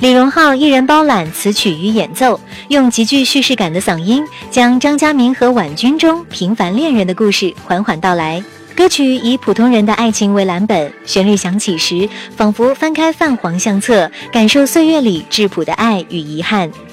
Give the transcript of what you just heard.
李荣浩一人包揽词曲与演奏，用极具叙事感的嗓音，将张嘉明和婉君中平凡恋人的故事缓缓道来。歌曲以普通人的爱情为蓝本，旋律响起时，仿佛翻开泛黄相册，感受岁月里质朴的爱与遗憾。